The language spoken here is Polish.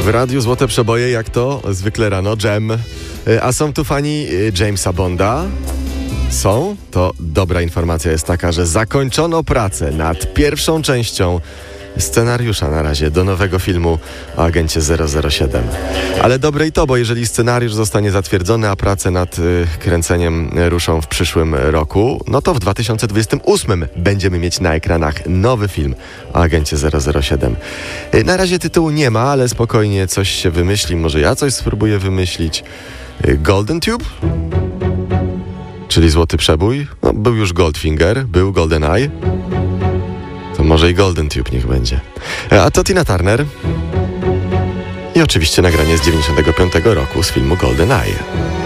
W radiu Złote Przeboje, jak to zwykle rano, Jam. A są tu fani Jamesa Bonda? Są? To dobra informacja jest taka, że zakończono pracę nad pierwszą częścią scenariusza na razie do nowego filmu o agencie 007. Ale dobre i to, bo jeżeli scenariusz zostanie zatwierdzony, a prace nad kręceniem ruszą w przyszłym roku, no to w 2028 będziemy mieć na ekranach nowy film o agencie 007. Na razie tytułu nie ma, ale spokojnie coś się wymyśli, może ja coś spróbuję wymyślić. Golden Tube? Czyli Złoty Przebój? No, był już Goldfinger, był GoldenEye. To może i Golden Tube niech będzie. A to Tina Turner. I oczywiście nagranie z 95 roku z filmu GoldenEye.